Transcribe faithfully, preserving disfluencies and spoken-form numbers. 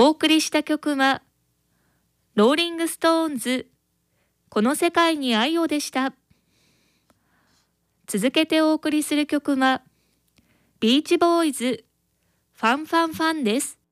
お送りした曲は、ローリングストーンズ、この世界に愛をでした。続けてお送りする曲は、ビーチボーイズ、ファンファンファンです。